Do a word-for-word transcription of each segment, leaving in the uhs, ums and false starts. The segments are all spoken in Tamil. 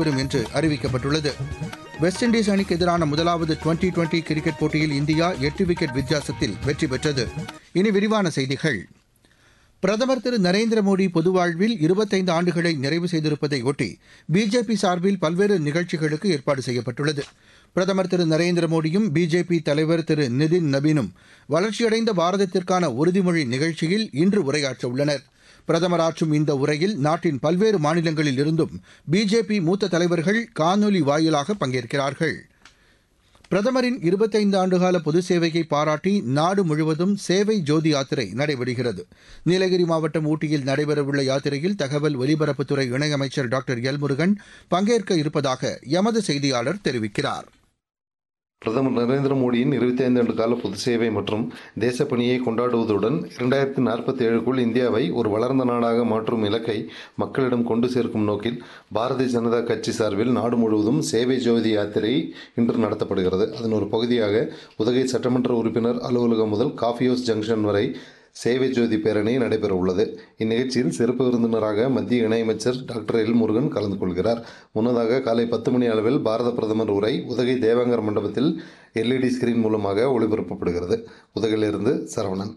நடைபெறும் என்று அறிவிக்கப்பட்டுள்ளது. வெஸ்ட் இண்டீஸ் அணிக்கு எதிரான முதலாவது டுவெண்டி டுவெண்டி கிரிக்கெட் போட்டியில் இந்தியா எட்டு விக்கெட் வித்தியாசத்தில் வெற்றி பெற்றது. இனி விரிவான செய்திகள். பிரதமர் திரு நரேந்திர மோடி பொதுவாழ்வில் இருபத்தைந்து ஆண்டுகளை நிறைவு செய்திருப்பதை ஒட்டி பிஜேபி சார்பில் பல்வேறு நிகழ்ச்சிகளுக்கு ஏற்பாடு செய்யப்பட்டுள்ளது. பிரதமர் திரு நரேந்திர மோடியும் பிஜேபி தலைவர் திரு நிதின் நபீனும் வளர்ச்சியடைந்த பாரதத்திற்கான உறுதிமொழி நிகழ்ச்சியில் இன்று உரையாற்ற உள்ளனர். பிரதமர் ஆற்றும் இந்த உரையில் நாட்டின் பல்வேறு மாநிலங்களில் இருந்தும் பிஜேபி மூத்த தலைவர்கள் காணொலி வாயிலாக பங்கேற்கிறார்கள். பிரதமரின் இருபத்தைந்து ஆண்டுகால பொது சேவையை பாராட்டி நாடு முழுவதும் சேவை ஜோதி யாத்திரை நடைபெறுகிறது. நீலகிரி மாவட்டம் ஊட்டியில் நடைபெறவுள்ள யாத்திரையில் தகவல் ஒலிபரப்புத்துறை இணையமைச்சர் டாக்டர் எல் முருகன் பங்கேற்க இருப்பதாக எமது செய்தியாளர் தெரிவிக்கிறார். பிரதமர் நரேந்திர மோடியின் இருபத்தி ஐந்து ஆண்டு கால பொது சேவை மற்றும் தேசப்பணியை கொண்டாடுவதுடன் இரண்டாயிரத்தி நாற்பத்தி ஏழுக்குள் இந்தியாவை ஒரு வளர்ந்த நாடாக மாற்றும் இலக்கை மக்களிடம் கொண்டு சேர்க்கும் நோக்கில் பாரதிய ஜனதா கட்சி சார்பில் நாடு முழுவதும் சேவை ஜோதி யாத்திரை இன்று நடத்தப்படுகிறது. அதன் ஒரு பகுதியாக உதகை சட்டமன்ற உறுப்பினர் அலுவலகம் முதல் காஃபி ஹவுஸ் ஜங்ஷன் வரை சேவை ஜோதி பேரணி நடைபெற உள்ளது. இந்நிகழ்ச்சியில் சிறப்பு விருந்தினராக மத்திய இணையமைச்சர் டாக்டர் எல் முருகன் கலந்து கொள்கிறார். முன்னதாக காலை பத்து மணி அளவில் பாரத பிரதமர் உரை உதகை தேவாங்கர் மண்டபத்தில் எல்இடி ஸ்கிரீன் மூலமாக ஒளிபரப்பப்படுகிறது. உதகையிலிருந்து சரவணன்.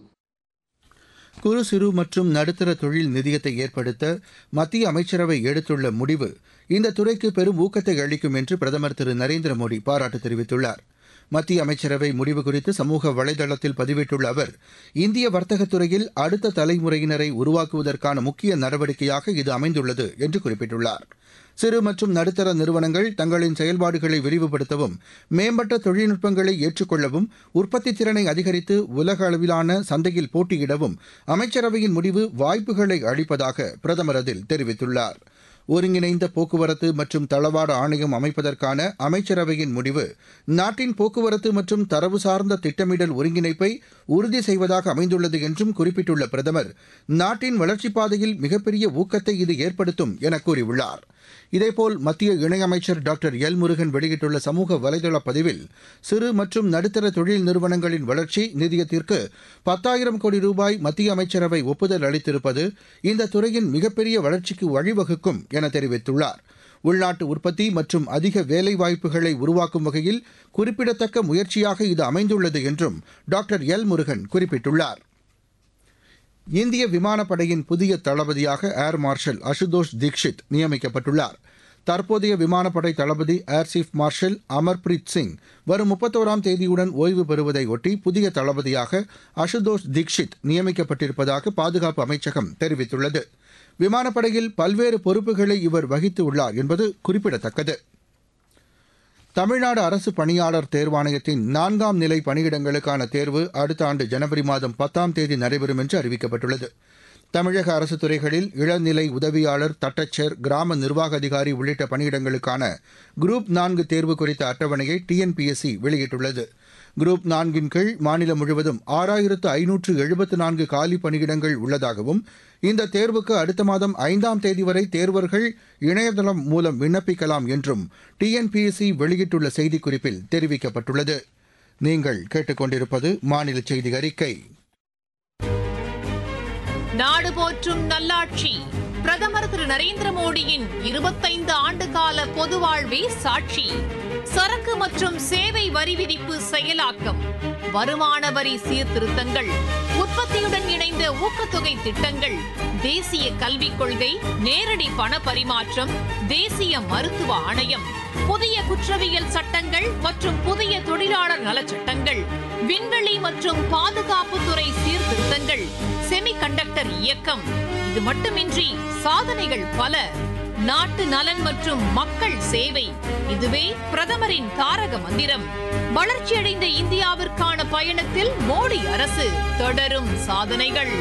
குறு சிறு மற்றும் நடுத்தர தொழில் நிதியத்தை ஏற்படுத்த மத்திய அமைச்சரவை எடுத்துள்ள முடிவு இந்த துறைக்கு பெரும் ஊக்கத்தை அளிக்கும் என்று பிரதமர் திரு நரேந்திர மோடி பாராட்டு தெரிவித்துள்ளார். மத்திய அமைச்சரவை முடிவு குறித்து சமூக வலைதளத்தில் பதிவிட்டுள்ள அவர், இந்திய வர்த்தகத் துறையில் அடுத்த தலைமுறையினரை உருவாக்குவதற்கான முக்கிய நடவடிக்கையாக இது அமைந்துள்ளது என்று குறிப்பிட்டுள்ளார். சிறு மற்றும் நடுத்தர நிறுவனங்கள் தங்களின் செயல்பாடுகளை விரிவுபடுத்தவும் மேம்பட்ட தொழில்நுட்பங்களை ஏற்றுக்கொள்ளவும் உற்பத்தி திறனை அதிகரித்து உலக அளவிலான சந்தையில் போட்டியிடவும் அமைச்சரவையின் முடிவு வாய்ப்புகளை அளிப்பதாக பிரதமர் அதில் தெரிவித்துள்ளார். ஒருங்கிணைந்த போக்குவரத்து மற்றும் தளவாட ஆணையம் அமைப்பதற்கான அமைச்சரவையின் முடிவு நாட்டின் போக்குவரத்து மற்றும் தரவு சார்ந்த திட்டமிடல் ஒருங்கிணைப்பை உறுதி செய்வதாக அமைந்துள்ளது என்றும் குறிப்பிட்டுள்ள பிரதமர், நாட்டின் வளர்ச்சிப் பாதையில் மிகப்பெரிய ஊக்கத்தை இது ஏற்படுத்தும் என கூறியுள்ளார். இதேபோல் மத்திய இணையமைச்சர் டாக்டர் எல் முருகன் வெளியிட்டுள்ள சமூக வலைதள பதிவில், சிறு மற்றும் நடுத்தர தொழில் நிறுவனங்களின் வளர்ச்சி நிதியத்திற்கு பத்தாயிரம் கோடி ரூபாய் மத்திய அமைச்சரவை ஒப்புதல் அளித்திருப்பது இந்த துறையின் மிகப்பெரிய வளர்ச்சிக்கு வழிவகுக்கும் என தெரிவித்துள்ளார். உள்நாட்டு உற்பத்தி மற்றும் அதிக வேலைவாய்ப்புகளை உருவாக்கும் வகையில் குறிப்பிடத்தக்க முயற்சியாக இது அமைந்துள்ளது என்றும் டாக்டர் எல் முருகன் குறிப்பிட்டுள்ளார். இந்திய விமானப்படையின் புதிய தளபதியாக ஏர் மார்ஷல் அசுதோஷ் தீக்ஷித் நியமிக்கப்பட்டுள்ளார். தற்போதைய விமானப்படை தளபதி air chief marshal Amarpreet Singh வரும் முப்பத்தோராம் தேதியுடன் ஓய்வு பெறுவதை ஒட்டி புதிய தளபதியாக அசுதோஷ் தீக்ஷித் நியமிக்கப்பட்டிருப்பதாக பாதுகாப்பு அமைச்சகம் தெரிவித்துள்ளது. விமானப்படையில் பல்வேறு பொறுப்புகளை இவர் வகித்து உள்ளார் என்பது குறிப்பிடத்தக்கது. தமிழ்நாடு அரசு பணியாளர் தேர்வாணையத்தின் நான்காம் நிலை பணியிடங்களுக்கான தேர்வு அடுத்த ஆண்டு ஜனவரி மாதம் பத்தாம் தேதி நடைபெறும் என்று அறிவிக்கப்பட்டுள்ளது. தமிழக அரசு துறைகளில் இளநிலை உதவியாளர், தட்டச்சர், கிராம நிர்வாக அதிகாரி உள்ளிட்ட பணியிடங்களுக்கான குரூப் நான்கு தேர்வு குறித்த அட்டவணையை டிஎன்பிஎஸ்சி வெளியிட்டுள்ளது. குரூப் நான்கின் கீழ் மாநிலம் முழுவதும் ஆறாயிரத்து ஐநூற்று எழுபத்து நான்கு காலி பணியிடங்கள் உள்ளதாகவும் இந்த தேர்வுக்கு அடுத்த மாதம் ஐந்தாம் தேதி வரை தேர்வர்கள் இணையதளம் மூலம் விண்ணப்பிக்கலாம் என்றும் டிஎன்பிஎஸ்சி வெளியிட்டுள்ள செய்திக்குறிப்பில் தெரிவிக்கப்பட்டுள்ளது. நீங்கள் கேட்டுக்கொண்டிருப்பது மாநில செய்தி அறிக்கை. நாடு போற்றும் நல்லாட்சி பிரதமர் திரு நரேந்திர மோடியின் இருபத்தைந்து ஆண்டு கால பொது வாழ்வே சாட்சி. சரக்கு மற்றும் சேவை வரி விதிப்பு செயலாக்கம், வருமான வரி சீர்திருத்தங்கள், உற்பத்தியுடன் இணைந்த ஊக்கத்தொகை திட்டங்கள், தேசிய கல்விக் கொள்கை, நேரடி பண பரிமாற்றம், தேசிய மருத்துவ ஆணையம், புதிய குற்றவியல் சட்டங்கள் மற்றும் புதிய தொழிலாளர் நலச்சட்டங்கள், விண்வெளி மற்றும் பாதுகாப்புத்துறை சீர்திருத்தங்கள், செமிகண்டக்டர் இயக்கம். இது மட்டுமின்றி சாதனைகள் பல. நாட்டு நலன் மற்றும் மக்கள் சேவை, இதுவே பிரதமரின் தாரக மந்திரம். வளர்ச்சியடைந்த இந்தியாவிற்கான பயணத்தில் மோடி அரசு தொடரும் சாதனைகள்.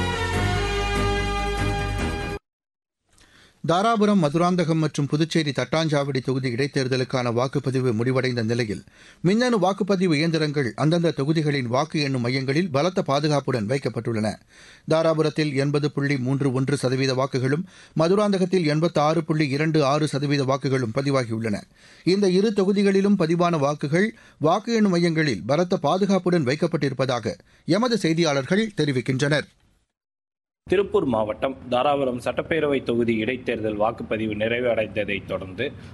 தாராபுரம், மதுராந்தகம் மற்றும் புதுச்சேரி தட்டாஞ்சாவடி தொகுதி இடைத்தேர்தலுக்கான வாக்குப்பதிவு முடிவடைந்த நிலையில் மின்னணு வாக்குப்பதிவு இயந்திரங்கள் அந்தந்த தொகுதிகளின் வாக்கு எண்ணும் மையங்களில் பலத்த பாதுகாப்புடன் வைக்கப்பட்டுள்ளன. தாராபுரத்தில் எண்பது புள்ளி மூன்று ஒன்று சதவீத வாக்குகளும், மதுராந்தகத்தில் எண்பத்தி ஆறு புள்ளி இரண்டு ஆறு சதவீத வாக்குகளும் பதிவாகியுள்ளன. இந்த இரு தொகுதிகளிலும் பதிவான வாக்குகள் வாக்கு எண்ணும் மையங்களில் பலத்த பாதுகாப்புடன் வைக்கப்பட்டிருப்பதாக எமது செய்தியாளர்கள் தெரிவிக்கின்றனர். திருப்பூர் மாவட்டம் தாராபுரம் சட்டப்பேரவை தொகுதி இடைத்தேர்தல் வாக்குப்பதிவு நிறைவடைந்ததைத் தொடர்ந்து